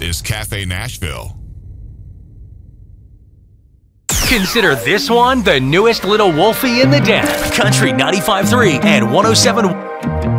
is Cafe Nashville. Consider this one the newest little wolfie in the den. Country 95.3 and 107.